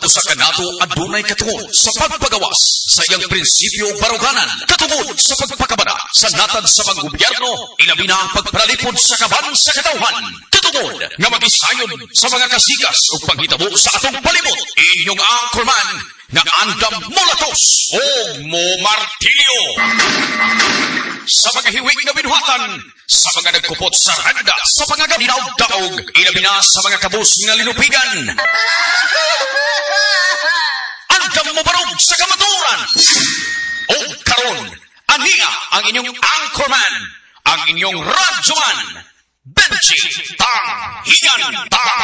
ang usa ka nato adunay katungod sa pagpagawas sa iyang prinsipyo baruganan, katungod sa pagpakabana sa natad sa panggobyerno, ilabi na ang pagparalipod sa kaban sa katawhan, katungod nga magisayon sa mga kasigas o panghitabo sa atong palibot. Inyong anchorman nga Andam Mulatos o Mo Martilyo. Sa mga hiwig na binuhatan, sa mga nagkupot sa randa, sa mga gaminaw-daog, ilabi na sa mga kabus nga linupigan. Andam mo barog sa kamaturan. O karon, aniya ang inyong anchorman, ang inyong radyoman, Benji Tanghigan.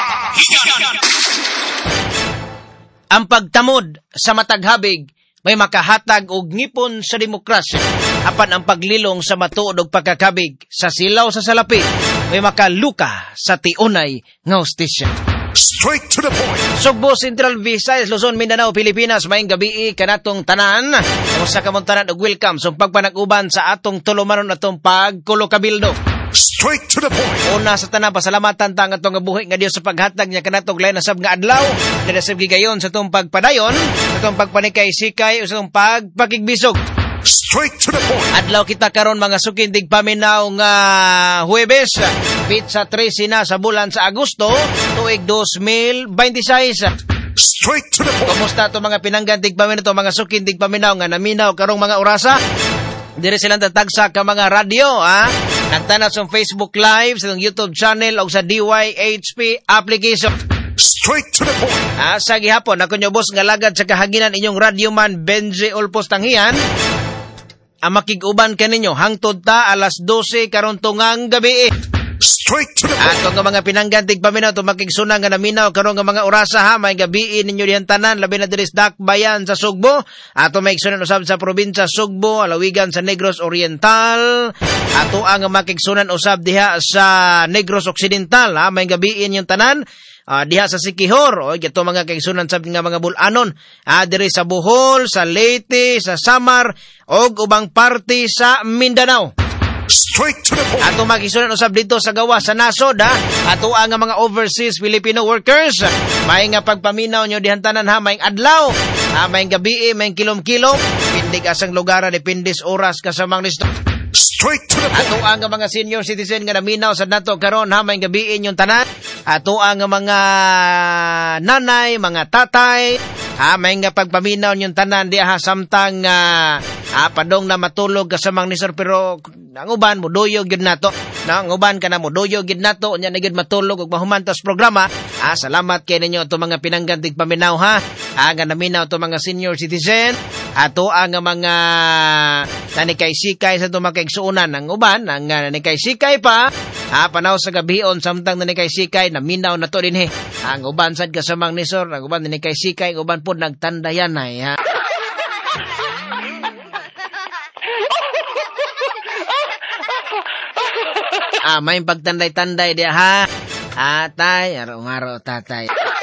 Ang pagtamod sa mataghabig may makahatag og ngipon sa demokrasya, apan ang paglilong sa matuod og pagkakabig sa silaw sa salapi may makaluka sa tiunay nga hustisya. Straight to the point. Sugbo, Central Visayas, Luzon, Mindanao, Pilipinas, maayong gabi kanatong tanan. Usa ka mong tanan og welcome sa pagpanag-uban sa atong tulumanon atong pagkulo-kabildo. Straight to the point. Una sa tanan, pasalamatan ta nga atong buhi nga Dios sa paghatag niya kanatong lain nasab nga adlaw. Nadasab gigayon sa atong pagpadayon, sa atong pagpanikay-sikay, sa atong pagpakigbisog. Straight to the point. Adlaw kita karon mga sukindig paminaw nga Huwebes, pizza 13 na sa bulan sa Agosto, tuig 2026. Straight to the point. Kumusta to mga pinanggantig paminaw to mga sukindig paminaw nga naminaw karong mga orasa? Dire silang tatagsa ka mga radyo, ha? Nagtanap sa Facebook Live, sa YouTube channel, o sa DYHP application. Straight to the point. Sa gihapon, ako nyo boss nga lagad sa kahaginan inyong radyoman Benji Ulpos Tanghian. Ang makiguban ka ninyo, hangtod ta alas 12 karon tungang gabi. Straight to the point. Ato nga mga pinanggantig paminaw, to makigsunang nga naminaw karon nga mga orasa, ha? May gabi ninyo diyan tanan, labi na diris Dakbayan sa Sugbo. Ato may igsunan usab sa probinsya Sugbo, alawigan sa Negros Oriental. Ato ang makigsunan usab diha sa Negros Occidental, ha? May gabi inyong tanan. Diha sa Sikihor, o ito mga kaigsunan sa nga mga bulanon, diri sa Bohol, sa Leyte, sa Samar, o ubang parte sa Mindanao. Straight to the point. Ato magisunan usab dito sa gawa sa nasod, ha? Ato ang mga overseas Filipino workers, may nga pagpaminaw nyo dihantanan, ha? May adlaw, may gabi, may kilom-kilom, pindig asang lugar, depende sa oras kasamang listo. Straight to the point. Ato ang mga senior citizen nga naminaw sa nato karon, ha? May gabi yung tanan. Ato ang mga nanay, mga tatay, may nga pagpaminaw yung tanan diha, samtang padong na matulog kasamang nisor, pero ang uban mo doyo gid nato, ang uban ka na mo doyo gid nato, nya na gid matulog ug mahumantas programa. Salamat kay ninyo to mga pinanggantig paminaw, ha? Nga naminaw to mga senior citizen, ato ang mga nanikay-sikay sa to makaigsuunan. Ang uban ang nanikay-sikay pa, panaw sa gabion samtang nanikay-sikay naminaw na to dinhi. Ang uban sad kasamang nisor, ang uban nanikay-sikay, ang uban pod nagtandayanay, ha? May pagtanday-tanday diya, ha? Atay, araw-araw tatay.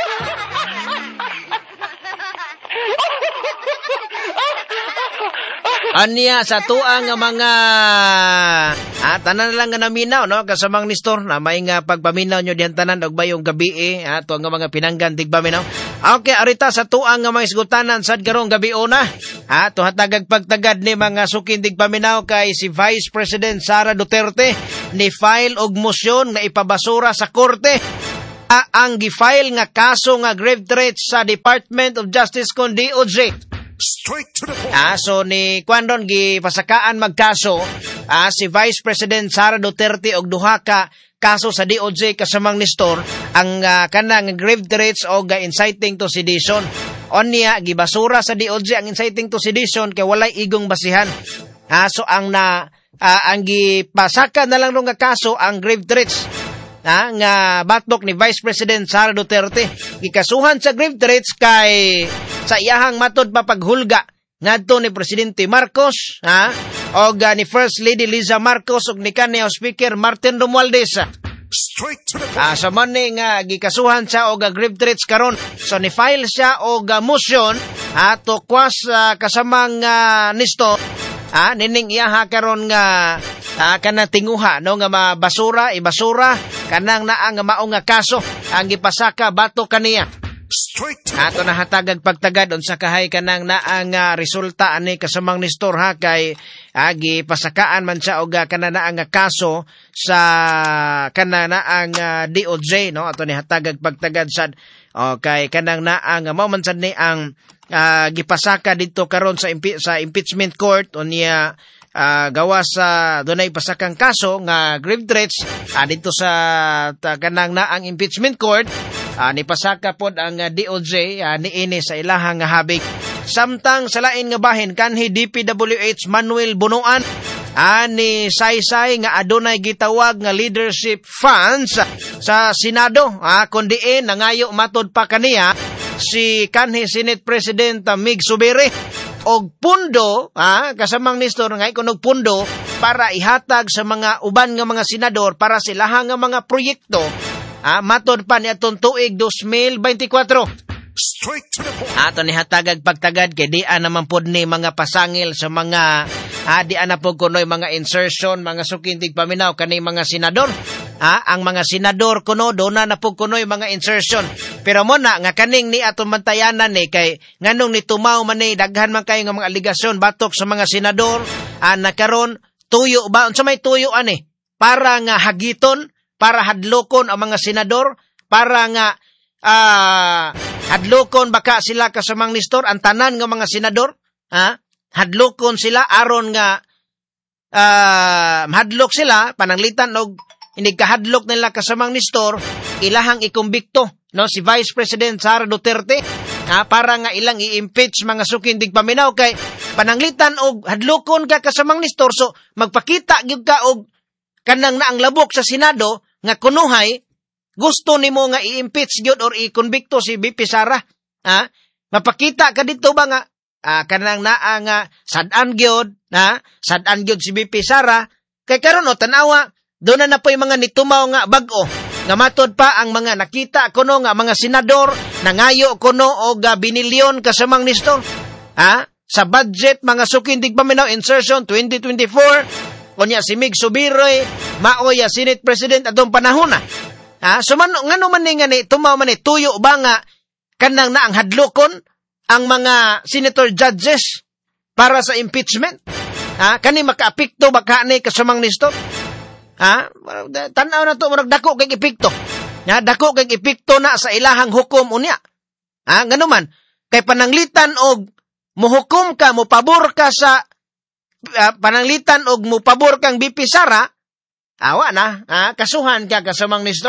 Aniya sa tuang mga tanan lang nga naminaw, no? Kasamang nistor na may nga pagpaminaw nyo diyan tanan og bayong gabi, tuang nga mga pinanggantig paminaw. Okay, arita sa tuang nga mga isgutanan sad karong gabi una, to hatagag pagtagad ni mga sukindig paminaw kay si Vice President Sara Duterte ni file og motion nga ipabasura sa korte ang gi-file nga kaso nga grave threats sa Department of Justice kon DOJ. Straight to the point. So ni Kwandon gipasakaan magkaso si Vice President Sara Duterte og duha ka kaso sa DOJ kasamang nistor ang kanang grave threats o inciting to sedition. Onya gibasura sa DOJ ang inciting to sedition kay walay igong basihan. So ang gipasaka na lang rong nga kaso ang grave threats nga batok ni Vice President Sara Duterte. Gikasuhan sa grave threats kay sa iyahang matod papaghulga ngadto ni Presidente Marcos, og ni First Lady Liza Marcos ug ni kanhi Speaker Martin Romualdez. Straight to the Sa man nga gikasuhan siya og grave threats karon. So ni file siya og motion to kwas kasamang nisto nining iyaha karon nga kanang tinguha no nga ibasura kanang naa nga mao nga kaso ang gipasaka batok kaniya. Ato na hatagag pagtagad unsa kahay kanang naang resulta ani kasamang Nestor ha kay agi pasakaan man siya og kana naang kaso sa kana naang DOJ no ato ni hatagag pagtagad sad okay kanang naang mao man sad ni ang gipasaka didto karon sa impeachment court unya gawas sa dunay pasakang kaso nga grave threats dito sa kanang naang impeachment court ni pasaka pod ang DOJ niini sa ilahang habig samtang sa lain nga bahin kanhi DPWH Manuel Bunuan ni saysay nga adunay gitawag nga leadership funds sa Senado kundi nangayo matod pa kaniya si kanhi Senate President Mig Zubiri og pundo kasamang Nestor nga ikunog pundo para ihatag sa mga uban nga mga senador para silahang nga mga proyekto matod pa ni atong tuig 2024. Straight to the point. Ato ni hatagag pagtagad kay di naman pod ni mga pasangil sa mga di na pod kunoy mga insertion, mga sukintig paminaw kani mga senador. Ang mga senador kuno do na pod kunoy mga insertion. Pero mo na nga kaning ni atong mantayanan ni kay nganong ni tumaw man ni daghan man kay nga mga aligasyon batok sa mga senador nakaron tuyo ba unsa may tuyo ani para nga hagiton, para hadlokon ang mga senador, para nga hadlokon baka sila kasamang Nestor ang tanan nga mga senador hadlokon sila aron nga hadlok sila pananglitan og inig kahadlok nila kasamang Nestor ilahang ikumbikto no si Vice President Sara Duterte para nga ilang i-impeach mga sukindig paminaw kay pananglitan og hadlokon ka kasamang Nestor so magpakita gyud ka og kanang naang labok sa Senado nga kunuhay gusto nimo nga i-impeach gyud or i-convicto si BP Sara mapakita ka dito ba nga kanang naa nga sad-an gyud sad-an gyud si BP Sara kay karon tanawa do na po'y mga nitumaw nga bag-o nga matod pa ang mga nakita kuno nga mga senador nangayo kuno og binilyon kasamang Nestor sa budget mga sukindig paminaw insertion 2024 kunya si Mig Zubiri maoy Senate President atong panahon so ngano man ni nga ni tumaw man ni tuyo ba nga kanang naang hadlokon ang mga senator judges para sa impeachment kani makaapekto baka ni kasamang Nestor tanaw na to murag dako kay epekto dako kay epekto na sa ilahang hukom unya ngano man kay pananglitan og muhukom ka mo pabor ka sa pananglitan og mo pabor kang BP Sara awa na kasuhan ka kasamang Nestor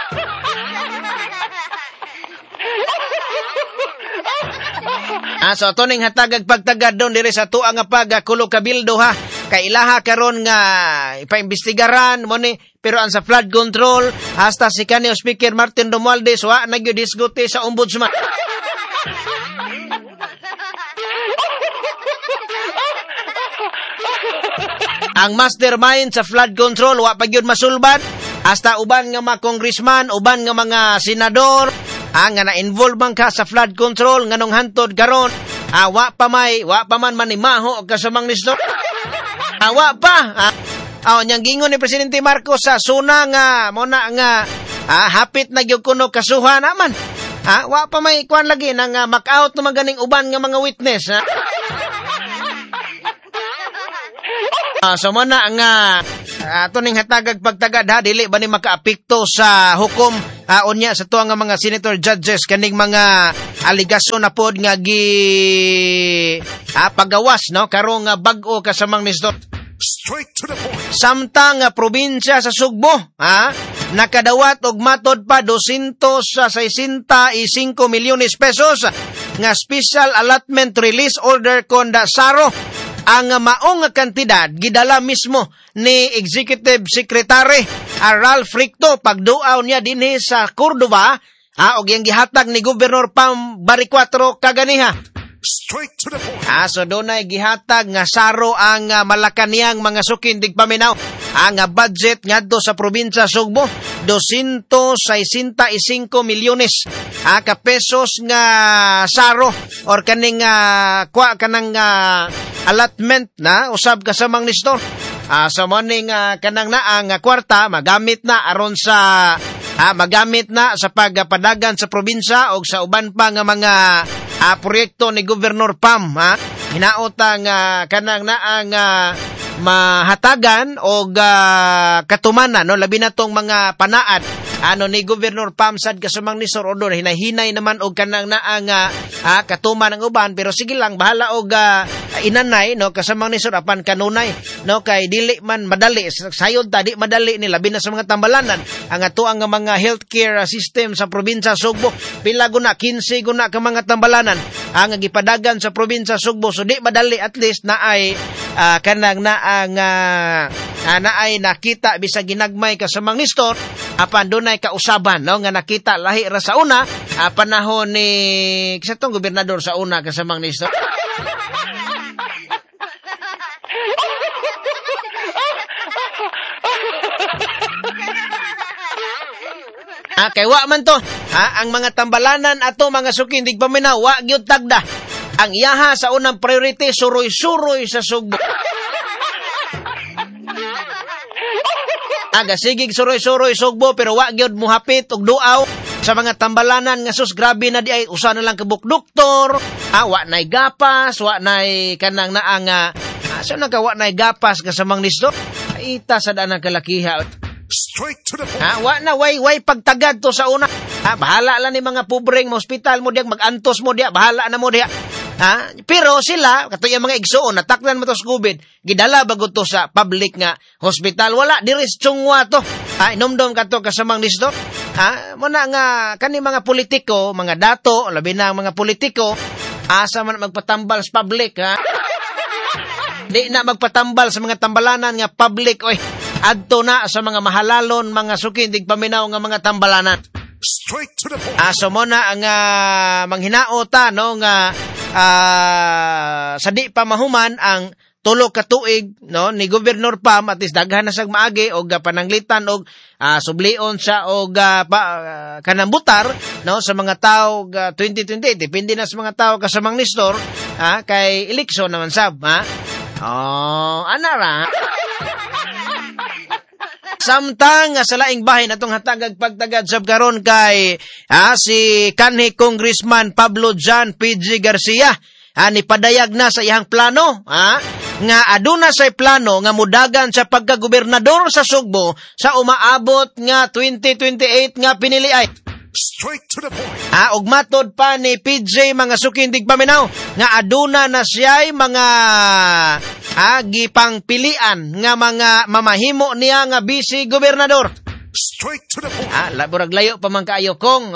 so ato ning hatagag pagtagad doon diri sa tuang nga pagkulo kabildo kay ilaha karon nga ipaimbestigaran mo ni pero ang sa flood control hasta si kanyo Speaker Martin Romualdez wa nagyudisguti sa ombudsman ang mastermind sa flood control wa pa gyud masulbad hasta uban nga mga congressman uban nga mga senador nga na-involve man ka sa flood control nganong hantod karon wa pa man manimaho og kasamang Nestor wa pa nyang gingon ni Presidente Marcos sa suna nga mona nga hapit na gyud kuno kasuhan naman wa pa may kuan lagi nang mak-out naman ganing uban nga mga witness so mona nga ato ning hatagag pagtagad dili ba ni makaapekto sa hukom unya sa tuwa nga mga senator judges kaning mga aligasyon na pod nga pagawas no karong bag-o kasamang Nestor Straight to the point. samtang probinsya sa Sugbo nakadawat og matod pa 265 milyones pesos nga special allotment release order konda Saro ang maong kantidad gidala mismo ni Executive Secretary Ralph Ricto pagduaw niya dinhi sa Cordova og yang gihatag ni Gobernador Pam Baricuatro kaganiha. Straight to the point. So dunay gihatag nga Saro ang Malacañang mga sukindig paminaw ang budget ngadto sa probinsya Sugbo 265 milyones ka pesos nga Saro or kaning kwa kanang allotment na usab kasamang Nestor sa morning kanang naang kwarta magamit na aron sa magamit na sa pagpadagan sa probinsya o sa uban pa nga mga proyekto ni Governor Pam. Hinaot ang kanang naang mahatagan o katumanan, no? Labi na tong mga panaad ni Governor Pam sad kasamang ni Sir Odor, hinahinay naman og kanang naang katuman ng uban, pero sige lang bahala og inanay, no, kasamang ni Sir apan kanunay, no, kay dili man madali sayod ta, di madali ni labi na sa mga tambalanan ang atuang mga healthcare system sa probinsya Sugbo. Pila guna 15 guna ka mga tambalanan ang gipadagan sa probinsya Sugbo, so di madali, at least na ay kanang naang naay nakita bisag ginagmay kasamang ni Sir apan dunay kausaban, no, nga nakita lahi ra sa una panahon ni kisa tong gobernador sa una kasamang ni Sir. Kay wa man to, ang mga tambalanan ato mga sukin dig paminaw wa gyud tagda. Ang iyaha sa unang priority suroy-suroy sa Sugbo. Sigig suroy-suroy Sugbo pero wa gyud muhapit og duaw sa mga tambalanan nga sus grabe na di ay usa na lang kabuk doktor. Wa nay gapas, wa nay kanang naang so nagawa nay gapas kasamang nisto. Ita sa danang kalakiha. Straight to the point. Wa na way pagtagad to sa una. Bahala lang ni mga pobreng hospital mo diya, magantos mo diya, bahala na mo diya. Pero sila, katuya mga igsoon, natakdan mo to sa COVID, gidala bago to sa public nga hospital. Wala, diris tsungwa to. Inomdom ka to kasamang nisto. Muna nga, kani mga politiko, mga dato, labi na mga politiko, asa man magpatambal sa public, Di na magpatambal sa mga tambalanan nga public, oy. Adto na sa mga mahalalon, mga sukin, dig paminaw nga mga tambalanan. Straight to the point. So mo na ang manghinaota, no, nga sa di pa mahuman ang tulo ka tuig, no, ni Governor Pam, at is daghan na sag maagi og pananglitan og sublion sa og kanambutar, no, sa mga tawo 2028 depende na sa mga tawo kasamang Nestor, kay eleksyon naman sab, anara. Samtang sa laing bahin atong hatagag pagtagad sab karon kay si kanhi Congressman Pablo John PG Garcia, ni padayag na sa iyang plano, nga aduna say plano nga mudagan sa pagkagobernador sa Sugbo sa umaabot nga 2028 nga piniliay. Straight to the point. Og matod pa ni PJ mga sukin dig paminaw nga aduna na siya'y mga gipang pilian nga mga mamahimo niya nga vice gobernador. Straight to the point. Laburag layo pa man kaayo kong,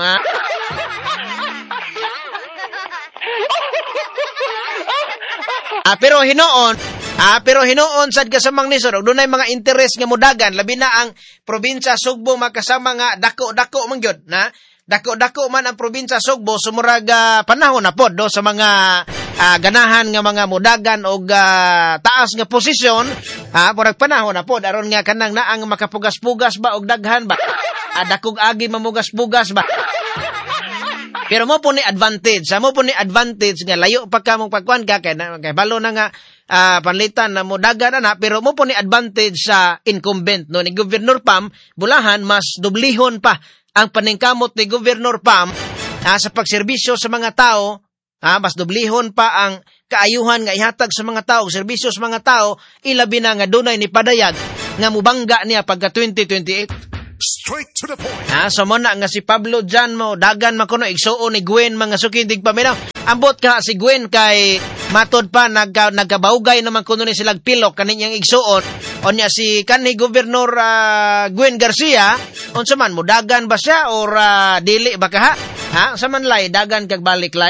pero hinoon sad kasamang Nestor og dunay mga interes nga mudagan labi na ang probinsya Sugbo makasama nga dako-dako man gyud, na dako-dako man ang probinsya Sugbo sumurag panahon na pod do sa mga ganahan nga mga mudagan og taas nga posisyon, murag panahon na pod aron nga kanang naang makapugas-pugas ba og daghan ba, dakog agi mamugas-pugas ba. Pero mo po ni advantage, nga layo pa ka mong pagkuhan ka, kay balo na nga panlitan na mo dagan na, pero mo po ni advantage sa incumbent, no, ni Governor Pam, bulahan mas dublihon pa ang paningkamot ni Governor Pam sa pagserbisyo sa mga tao, mas dublihon pa ang kaayuhan nga ihatag sa mga tao, serbisyo sa mga tao, ilabi na nga dunay ni padayag nga mubangga niya pagka 2028. Straight to the point. So mo na nga si Pablo Jan mo dagan makuno igsuon ni Gwen mga sukin dig paminaw. Ambot ka si Gwen kay matod pa nagkabaugay naman kuno ni silang pilok kaninyang igsuon. Onya si kanhi Governor Gwen Garcia, unsa man mo dagan ba siya or dili ba ka ha? Sa man lay dagan kag balik lay.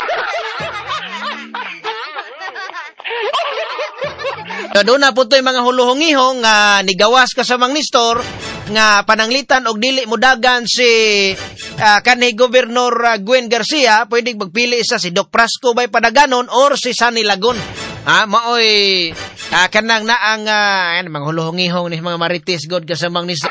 Doon na po ito'y mga huluhongihong nigawas ka sa mang Nestor nga pananglitan og dili mudagan si kanhi Governor Gwen Garcia, pwede magpili isa si Doc Prasco bay Padaganon or si Sunny Lagon. Maoy kanang naang mga huluhongihong ni mga marites god ka sa mang Nestor.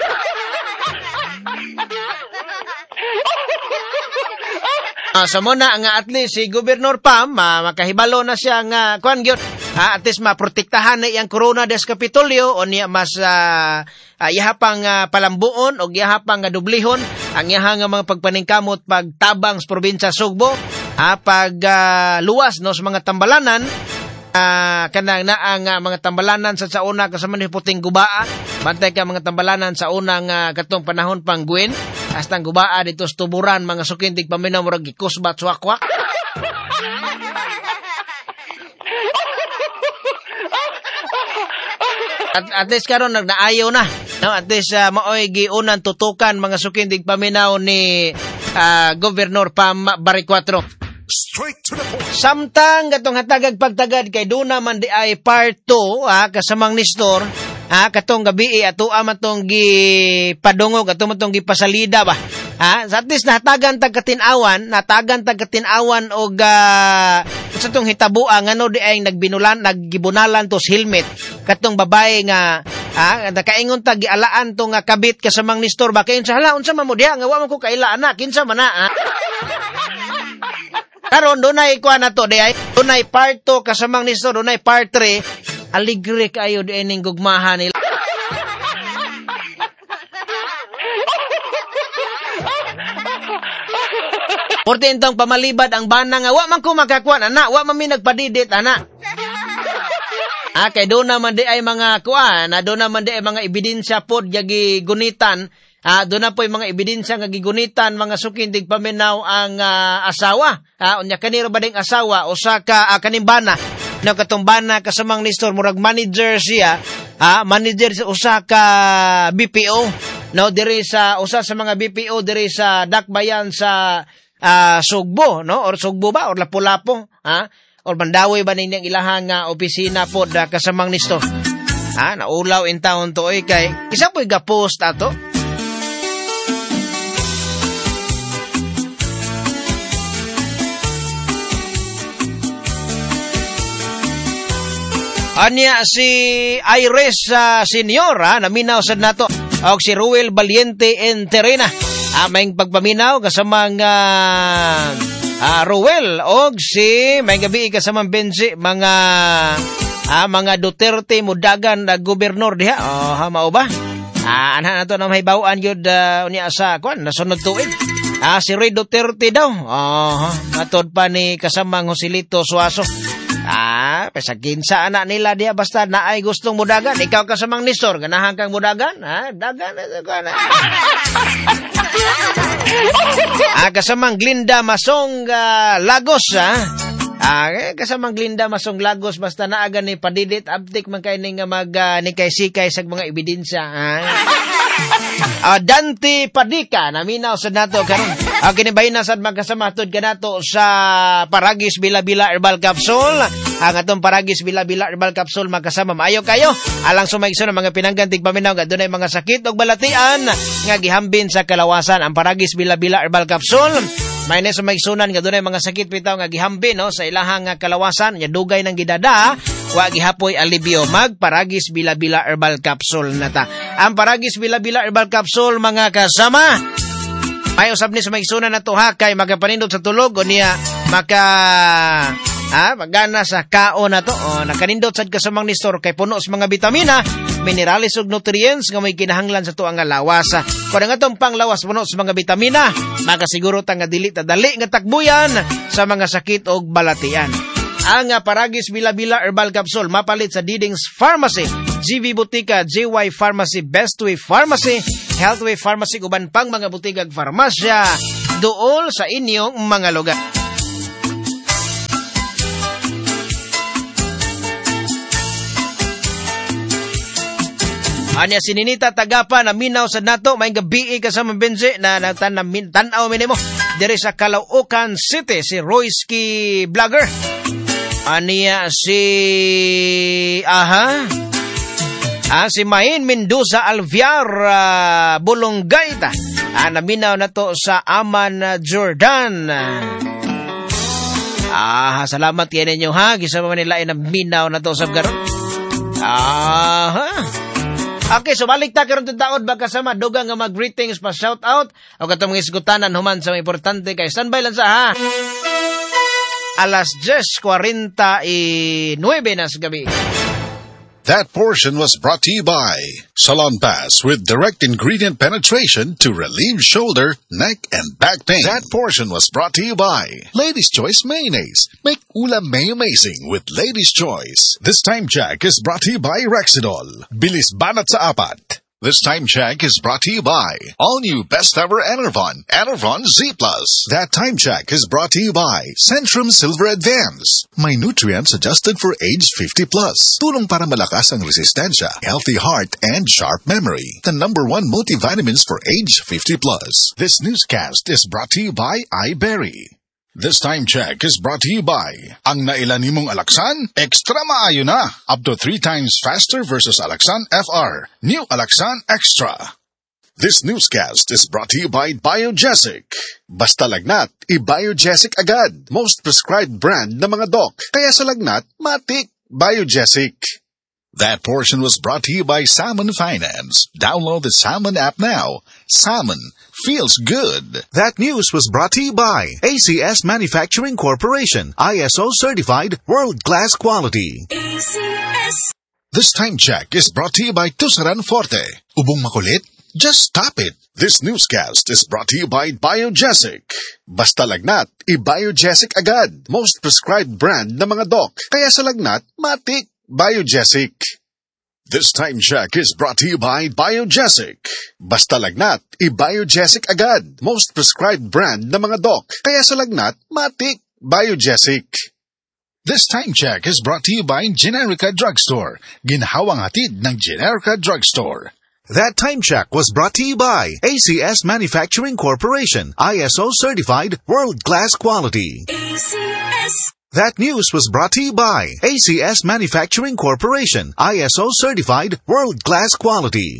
So muna nga at least si Governor Pam makahibalo na siya nga kuan gyud, at least maprotektahan na iyang Corona des Capitolio o niya mas yahapang palambuon o yahapang dublihon ang iyahang nga mga pagpaningkamot pagtabang sa probinsya Sugbo, pag luwas no sa mga tambalanan, kanang na ang mga tambalanan sa una kasama ni puting gubaa, bantay ka mga tambalanan sa unang katong panahon pangguin, hasta ang gubaa dito sa tuburan, mga sukintig paminaw murag gikusbat swakwak. At least karon nagnaayaw na. No, at least maoy giunan tutukan mga sukindig paminaw ni Gobernador Pam Barri 4. Straight to the point. Samtang katong hatagag pagtagad kay duna man di ay part 2 kasamang Nestor, katong gabi ato amatong gi padungog ato matong gi pasalida ba. At least natagan tag katinawan og sa tong hitabo ngano di ay naggibunalan to helmet katong babae nga nakaingon tag gialaan to nga kabit kasamang Nestor ba kay unsa hala unsa man mo diha nga wa man ko kailaan na kinsa man na. Karon dunay kuan na to di ay dunay part 2 kasamang Nestor, dunay part 3 aligre kayo di ning gugmahan nila. Porte intong pamalibad ang bana nga wa man ko makakuan ana, wa man mi nagpadidit ana. Kay do naman di ay mga kuan, do naman di ay mga ebidensya pod yagi gunitan. Do na po yung mga ebidensya nga gigunitan mga sukindig paminaw ang asawa. Unya kaniro ba ding asawa usa ka kaning bana. No katong bana kasamang Nestor murag manager siya, manager sa usa ka BPO. No diri sa usa sa mga BPO diri sa Dakbayan sa Sugbo, no? Or Sugbo ba? Or Lapu-Lapu? Or Mandawi ba ninyang ilahang opisina po kasamang Nestor? Naulaw in town to kay isa po'y gapost ato. Anya si Iris Senior, naminaw sad nato. Og si Ruel Valiente en Terena. May pagpaminaw kasamang Ruel og si may gabi kasamang Benzi mga Duterte mudagan na gobernador diha. Mao ba? Ana nato na mahibawaan gyud unya sa kuan nasunod tuig. Si Roy Duterte daw. Matod pa ni kasamang Joselito Suazo. Pesagin sa anak nila diya basta na ay gustong mudagan. Ikaw kasamang Nestor, ganahan kang mudagan? Dagan ito ka na. Kasamang Glinda Masong Lagos, kasamang Glinda Masong Lagos basta naaga ni padidit abtik man kay ning nikay-sikay sa mga ebidensya. Dante Padika naminaw sa nato karon. Kinibahin na sad magkasama tud kanato sa Paragis Bila-Bila Herbal Capsule. Ang atong Paragis Bila-Bila Herbal Capsule magkasama maayo kayo alang sumaigso ng mga pinanggantig paminaw adunay mga sakit ug balatian nga gihambin sa kalawasan. Ang Paragis Bila-Bila Herbal Capsule may na sumaigsunan nga dunay mga sakit bitaw nga gihambin sa ilahang kalawasan nya dugay ng gidada wa gihapoy alibyo. Mag Paragis Bila-Bila Herbal Capsule nata. Ang Paragis Bila-Bila Herbal Capsule mga kasama may usab ni sumaigsunan nato kay magapanindot sa tulog o niya magana sa kaon na to. Nakanindot sad kasamang Nestor kay puno sa mga bitamina, minerales ug nutrients nga may kinahanglan sa tuang nga lawas. Kung nga tong panglawas puno sa mga bitamina, makasiguro ta nga dili nga takbuyan sa mga sakit ug balatian. Ang Paragis Bila-Bila Herbal Capsule mapalit sa Diding's Pharmacy, GV Butika, JY Pharmacy, Bestway Pharmacy, Healthway Pharmacy uban pang mga butikag farmasya duol sa inyong mga lugar. Anya sininita tagapa na minaw sa nato may gabi kasama Benze na tanaw minimo diri sa Caloocan City si Royski Vlogger. Ania si si Main Mendoza Alviar Bulonggaita. Naminaw na to sa Aman Jordan. Salamat yan ninyo gisama nila naminaw na to sa garon. Okay, so balik ta karon taon ba kasama dugang nga mag-greetings pa shout out o katong isgutanan human sa importante kay standby lang sa alas 10:49 na sa gabi. That portion was brought to you by Salon Pass with direct ingredient penetration to relieve shoulder, neck, and back pain. That portion was brought to you by Lady's Choice Mayonnaise. Make ulam may amazing with Lady's Choice. This time check is brought to you by Rexidol. Bilis banat sa apat. This time check is brought to you by all new best ever Enervon Z+. That time check is brought to you by Centrum Silver Advance. May nutrients adjusted for age 50+. Tulong para malakas ang resistensya, healthy heart, and sharp memory. The #1 multivitamins for age 50+. This newscast is brought to you by iBerry. This time check is brought to you by ang nailan nimong Alaxan, extra maayo na. Up to 3 times faster versus Alaxan FR. New Alaxan Extra. This newscast is brought to you by Biogesic. Basta lagnat, i-Biogesic agad. Most prescribed brand na mga doc. Kaya sa lagnat, matik Biogesic. That portion was brought to you by Salmon Finance. Download the Salmon app now. Salmon feels good. That news was brought to you by ACS Manufacturing Corporation. ISO certified world-class quality. ACS. This time check is brought to you by Tusaran Forte. Ubong makulit? Just stop it. This newscast is brought to you by Biogesic. Basta lagnat, i-Biogesic agad. Most prescribed brand na mga doc. Kaya sa lagnat, matik Biogesic. This time check is brought to you by Biogesic. Basta lagnat, i-Biogesic agad. Most prescribed brand na mga doc. Kaya sa lagnat, matik Biogesic. This time check is brought to you by Generica Drugstore. Ginhawang hatid ng Generica Drugstore. That time check was brought to you by ACS Manufacturing Corporation. ISO certified world-class quality. ACS. That news was brought to you by ACS Manufacturing Corporation. ISO certified world-class quality.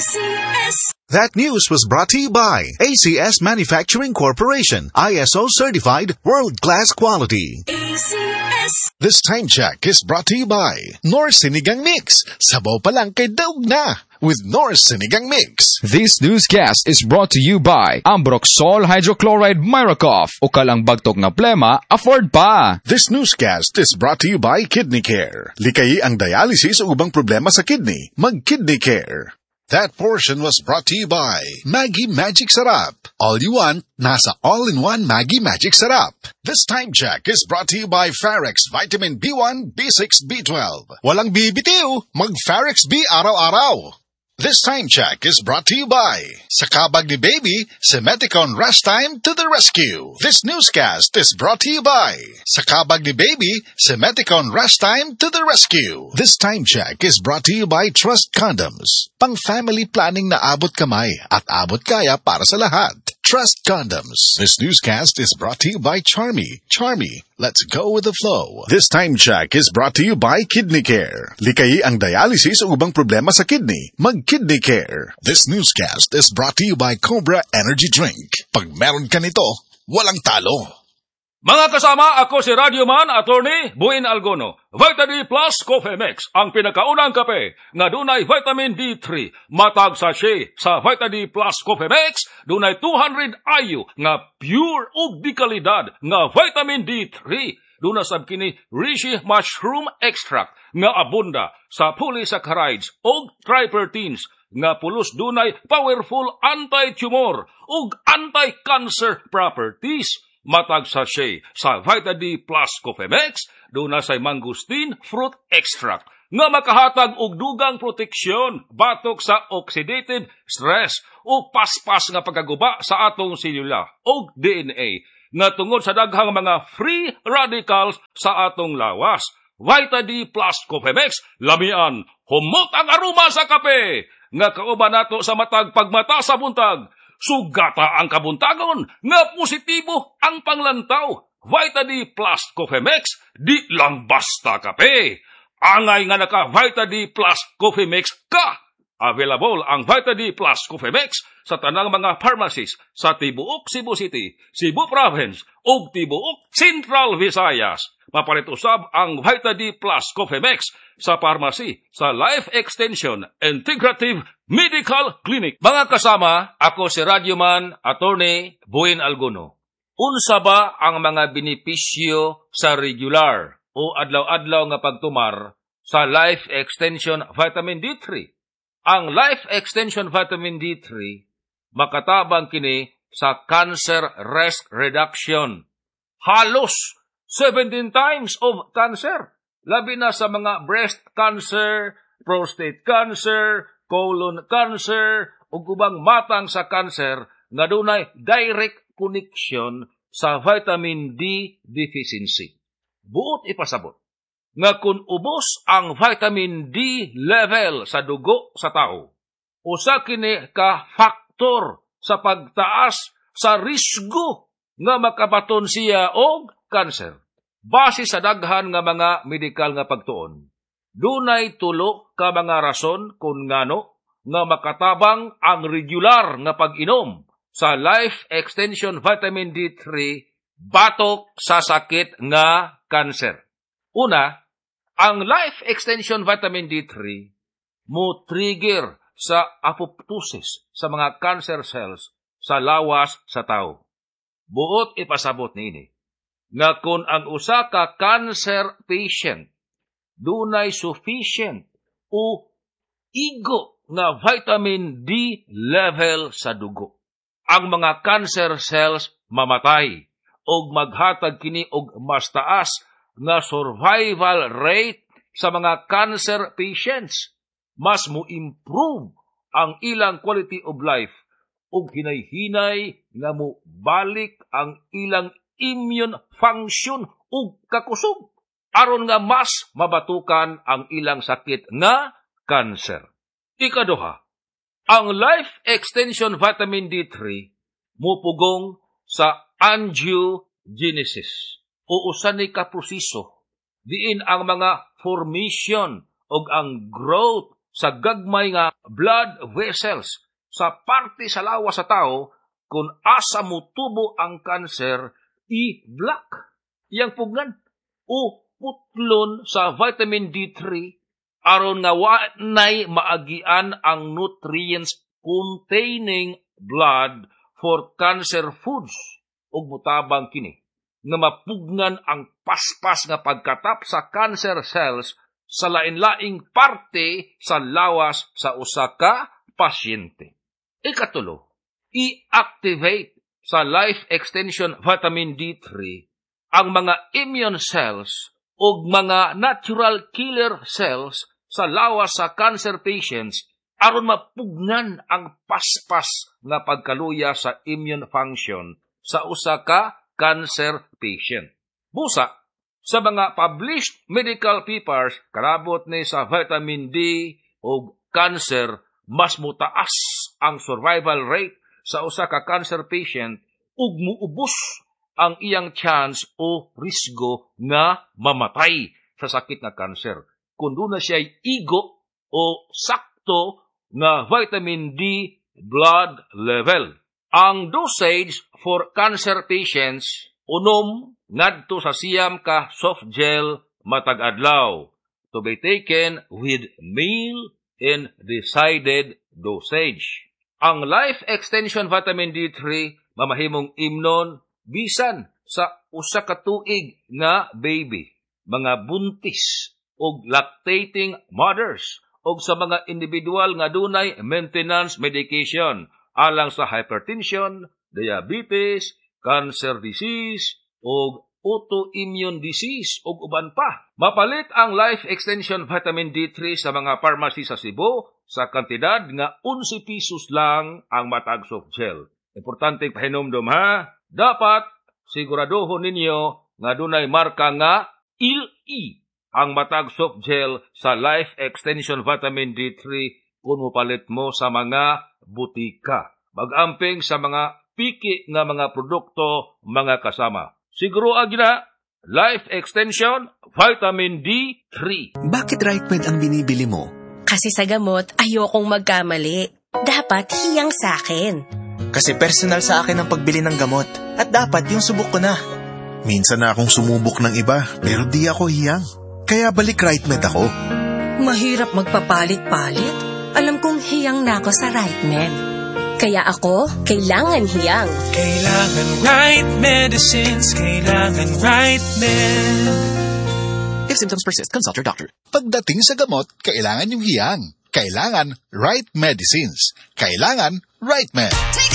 ACS. That news was brought to you by ACS Manufacturing Corporation. ISO certified world-class quality. ACS. This time check is brought to you by North Sinigang Mix. Sabaw pa lang kay daog na with North Sinigang Mix. This newscast is brought to you by Ambroxol Hydrochloride Miracoff. O kalang bagtok na plema, afford pa. This newscast is brought to you by Kidney Care. Likayi ang dialysis o ubang problema sa kidney. Mag-Kidney Care. That portion was brought to you by Maggi Magic Sarap. All you want, nasa all-in-one Maggi Magic Sarap. This time check is brought to you by Farex Vitamin B1, B6, B12. Walang bibitiw, mag-Farex B araw-araw. This time check is brought to you by Sa Kabag ni Baby, Semeticon Rest Time to the Rescue. This newscast is brought to you by Sa Kabag ni Baby, Semeticon Rest Time to the Rescue. This time check is brought to you by Trust Condoms. Pang-family planning na abot kamay at abot kaya para sa lahat. Trust Condoms. This newscast is brought to you by Charmy. Charmy, let's go with the flow. This time check is brought to you by Kidney Care. Likayi ang dialysis o ubang problema sa kidney. Mag-Kidney Care. This newscast is brought to you by Cobra Energy Drink. Pag meron ka nito, walang talo. Mga kasama, ako si Radioman Attorney Buin Algono. Vita D Plus Coffee Mix, ang pinakaunang kape nga dunay vitamin D3. Matag sachet sa Vita D Plus Coffee Mix, dunay 200 IU nga pure ug di kalidad nga vitamin D3. Duna sab kini reishi mushroom extract nga abunda sa polysaccharides ug tripterpenes nga pulos dunay powerful anti-tumor ug anti-cancer properties. Matag sachet sa Vita D Plus Coffee Mix, doon na say mangosteen fruit extract nga makahatag og dugang proteksyon batok sa oxidative stress o paspas nga pagkaguba sa atong selula o DNA nga tungod sa daghang mga free radicals sa atong lawas. Vita D Plus Coffee Mix, lamian, humot ang aroma sa kape nga kauban nato sa matag pagmata sa buntag. Sugata ang kabuntagon nga positibo ang panglantaw. Vita D Plus Coffee Mix, di lang basta kape. Angay nga naka Vita D Plus Coffee Mix ka. Available ang Vita D Plus Coffee Mix sa tanang mga pharmacies sa tibuok Cebu City, Cebu Province ug tibuok Central Visayas. Mapalit usab ang Vita D Plus Coffee Mix sa pharmacy sa Life Extension Integrative Medical Clinic. Mga kasama, ako si Radioman Attorney Buin Algono. Unsa ba ang mga benepisyo sa regular o adlaw-adlaw nga pagtumar sa Life Extension Vitamin D3. Ang Life Extension Vitamin D3 makatabang kini sa cancer risk reduction. Halos 17 times of cancer. Labi na sa mga breast cancer, prostate cancer, colon cancer, ug ubang matang sa cancer nga dunay direct connection sa vitamin D deficiency. Buot ipasabot nga kung ubos ang vitamin D level sa dugo sa tao, usa kini ka faktor sa pagtaas sa risgo nga makabaton siya og cancer. Base sa daghan nga mga medikal nga pagtuon, dunay tulo ka mga rason kung ngano nga makatabang ang regular nga pag-inom sa Life Extension Vitamin D3 batok sa sakit nga cancer. Una, ang Life Extension Vitamin D3 mo trigger sa apoptosis sa mga cancer cells sa lawas sa tao. Buot ipasabot niini nga kung ang usa ka cancer patient dunay sufficient o igo nga vitamin D level sa dugo, ang mga cancer cells mamatay og maghatag kini og mas taas nga survival rate sa mga cancer patients. Mas mo improve ang ilang quality of life ug hinay-hinay nga mo balik ang ilang immune function ug kakusog aron nga mas mabatukan ang ilang sakit nga cancer. Ikaduha, ang Life Extension Vitamin D3 mupugong sa angiogenesis o usa ni ka proseso diin ang mga formation o ang growth sa gagmay nga blood vessels sa parte sa lawas sa tao kung asa mutubo ang cancer i-block iyang pugnan o putlon sa vitamin D3 aron nga wanay maagian ang nutrients containing blood for cancer foods ug mutabang kini nga mapugnan ang paspas nga pagkatap sa cancer cells sa lain-laing parte sa lawas sa usa ka pasyente. Ikatulo, i-activate sa Life Extension Vitamin D3 ang mga immune cells ug mga natural killer cells sa lawas sa cancer patients aron mapugnan ang paspas nga pagkaluya sa immune function sa usa ka cancer patient. Busa, sa mga published medical papers, karabot ni sa vitamin D o cancer, mas mutaas ang survival rate sa usa ka cancer patient ug muubos ang iyang chance o risgo nga mamatay sa sakit nga cancer kung doon na siya igo o sakto nga vitamin D blood level. Ang dosage for cancer patients unom ngadto sa siyam ka soft gel matag adlaw to be taken with meal in decided dosage. Ang Life Extension Vitamin D3 mamahimong imnon bisan sa usa ka tuig nga baby, mga buntis og lactating mothers og sa mga individual nga dunay maintenance medication alang sa hypertension, diabetes, cancer disease og autoimmune disease ug uban pa. Mapalit ang Life Extension Vitamin D3 sa mga pharmacy sa Cebu sa kantidad nga 11 pesos lang ang matag soft gel. Importante pahinomdom ha. Dapat siguraduhon ninyo nga dunay marka nga ILI ang matag soft gel sa Life Extension Vitamin D3 kung mupalit mo sa mga butika. Mag-amping sa mga piki nga mga produkto mga kasama. Siguro agina, Life Extension Vitamin D3. Bakit RightMed ang binibili mo? Kasi sa gamot, ayokong magkamali. Dapat hiyang sa akin. Kasi personal sa akin ang pagbili ng gamot. At dapat yung subok ko na. Minsan na akong sumubok ng iba, pero di ako hiyang. Kaya balik RightMed ako. Mahirap magpapalit-palit. Alam kong hiyang na ako sa RightMed. Kaya ako, kailangan hiyang. Kailangan right medicines, kailangan right med. 1-800-58-7-6-9-9 1-800-58-7-6-9-9 Kailangan right If symptoms persist, consult your doctor. Pagdating sa gamot, kailangan yung hiyang. Kailangan right medicines. Kailangan right med.